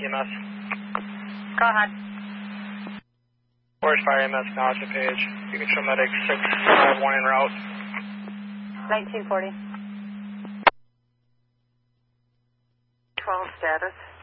EMS. Go ahead. Forest Fire EMS acknowledgement page. You can show medic 651 en route. 1940. 12 status.